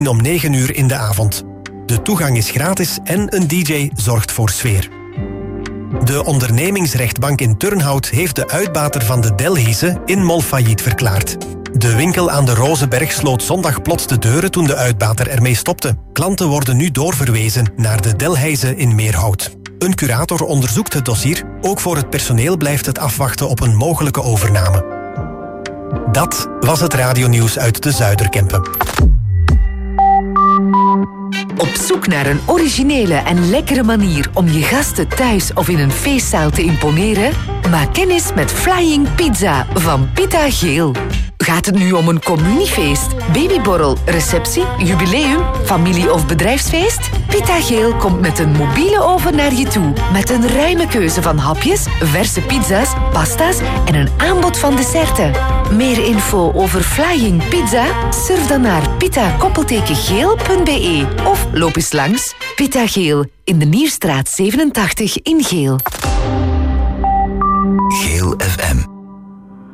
om 9 uur in de avond. De toegang is gratis en een DJ zorgt voor sfeer. De ondernemingsrechtbank in Turnhout heeft de uitbater van de Delhaize in Mol failliet verklaard. De winkel aan de Rozenberg sloot zondag plots de deuren toen de uitbater ermee stopte. Klanten worden nu doorverwezen naar de Delhaize in Meerhout. Een curator onderzoekt het dossier. Ook voor het personeel blijft het afwachten op een mogelijke overname. Dat was het radionieuws uit de Zuiderkempen. Op zoek naar een originele en lekkere manier om je gasten thuis of in een feestzaal te imponeren? Maak kennis met Flying Pizza van Pita Geel. Gaat het nu om een communiefeest, babyborrel, receptie, jubileum, familie- of bedrijfsfeest? Pita Geel komt met een mobiele oven naar je toe. Met een ruime keuze van hapjes, verse pizza's, pasta's en een aanbod van desserten. Meer info over Flying Pizza? Surf dan naar pita-geel.be of loop eens langs. Pita Geel in de Nieuwstraat 87 in Geel.